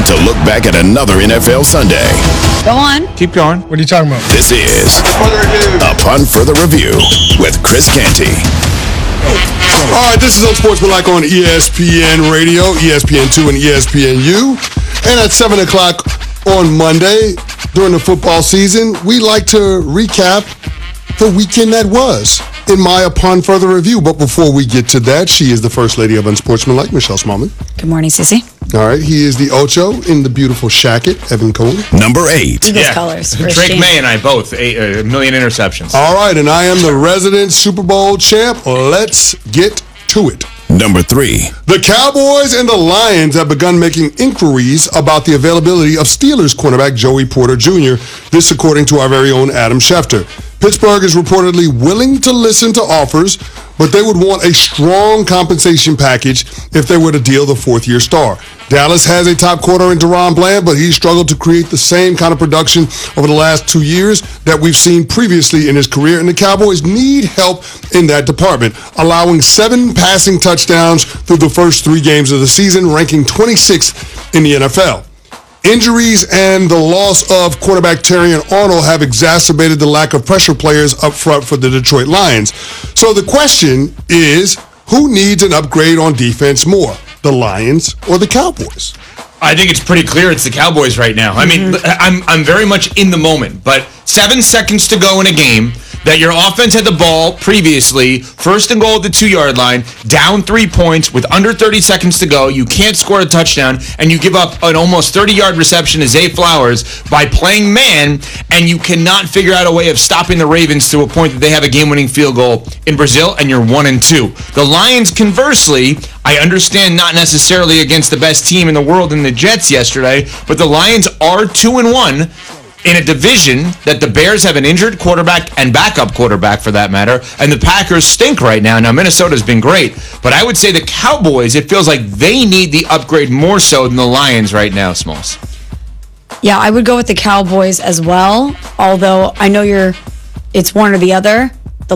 to look back at another NFL Sunday. Go on. Keep going. What are you talking about? This is Upon Further Review with Chris Canty. All right, this is Unsportsmanlike on ESPN Radio, ESPN2 and ESPNU. And at 7 o'clock on Monday, during the football season, we like to recap the weekend that was in my Upon Further Review. But before we get to that, she is the First Lady of Unsportsmanlike, Michelle Smallman. Good morning, Sissy. All right, he is the Ocho in the beautiful Shacket, Evan Cohen. Number 8. Eagles colors. Drake May and I both, a million interceptions. All right, and I am the resident Super Bowl champ. Let's get to it. Number 3. The Cowboys and the Lions have begun making inquiries about the availability of Steelers cornerback Joey Porter Jr., this according to our very own Adam Schefter. Pittsburgh is reportedly willing to listen to offers, but they would want a strong compensation package if they were to deal the fourth-year star. Dallas has a top corner in Deron Bland, but he's struggled to create the same kind of production over the last 2 years that we've seen previously in his career, and the Cowboys need help in that department, allowing 7 passing touchdowns through the first 3 games of the season, ranking 26th in the NFL. Injuries and the loss of quarterback Terrion Arnold have exacerbated the lack of pressure players up front for the Detroit Lions. So the question is, who needs an upgrade on defense more, the Lions or the Cowboys? I think it's pretty clear it's the Cowboys right now. I mean, I'm very much in the moment, but 7 seconds to go in a game that your offense had the ball previously, first and goal at the 2-yard line, down 3 points with under 30 seconds to go. You can't score a touchdown, and you give up an almost 30-yard reception to Zay Flowers by playing man, and you cannot figure out a way of stopping the Ravens to a point that they have a game-winning field goal in Brazil, and you're 1-2. The Lions, conversely, I understand not necessarily against the best team in the world in the Jets yesterday, but the Lions are 2-1. In a division that the Bears have an injured quarterback and backup quarterback, for that matter, and the Packers stink right now. Now, Minnesota's been great, but I would say the Cowboys, it feels like they need the upgrade more so than the Lions right now, Smalls. Yeah, I would go with the Cowboys as well, although I know it's one or the other.